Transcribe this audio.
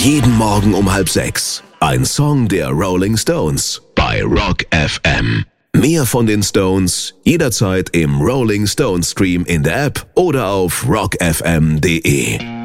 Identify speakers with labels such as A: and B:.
A: Jeden Morgen um 5:30. Ein Song der Rolling Stones bei Rock FM. Mehr von den Stones jederzeit im Rolling Stones Stream in der App oder auf rockfm.de.